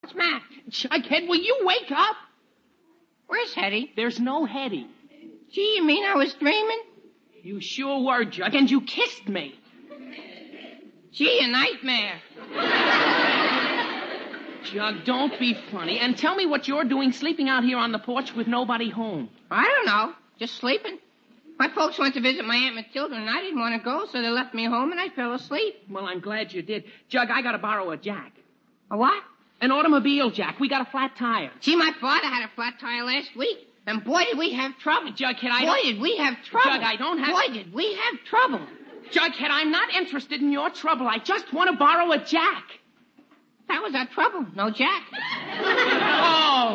What's Matt? Jughead, will you wake up? Where's Hetty? There's no Hetty. Gee, you mean I was dreaming? You sure were, Jug, and you kissed me. Gee, a nightmare. Jug, don't be funny. And tell me what you're doing sleeping out here on the porch with nobody home. I don't know. Just sleeping. My folks went to visit my Aunt Matilda, and I didn't want to go, so they left me home, and I fell asleep. Well, I'm glad you did. Jug, I gotta borrow a jack. A what? An automobile jack. We got a flat tire. Gee, my father had a flat tire last week, and boy, did we have trouble. Jughead, Did we have trouble. Jug, I don't have... Boy, did we have trouble. Jughead, I'm not interested in your trouble. I just want to borrow a jack. That was our trouble. No jack. Oh!